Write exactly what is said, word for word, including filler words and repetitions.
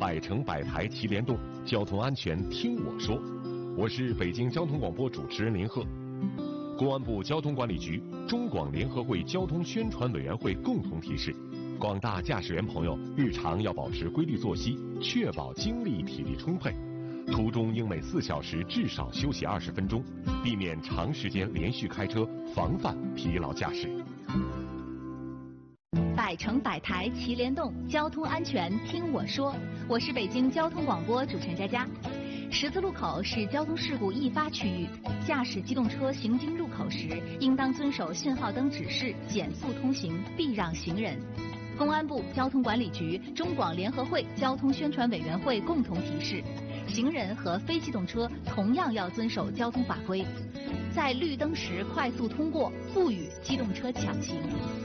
百城百台齐联动，交通安全听我说。我是北京交通广播主持人林鹤。公安部交通管理局、中广联合会交通宣传委员会共同提示，广大驾驶员朋友日常要保持规律作息，确保精力体力充沛。途中应每四小时至少休息二十分钟，避免长时间连续开车，防范疲劳驾驶。 百城百台齐联动，交通安全听我说。我是北京交通广播主持人佳佳。十字路口是交通事故易发区域，驾驶机动车行经路口时，应当遵守信号灯指示，减速通行，避让行人。公安部交通管理局、中广联合会交通宣传委员会共同提示，行人和非机动车同样要遵守交通法规，在绿灯时快速通过，不与机动车抢行。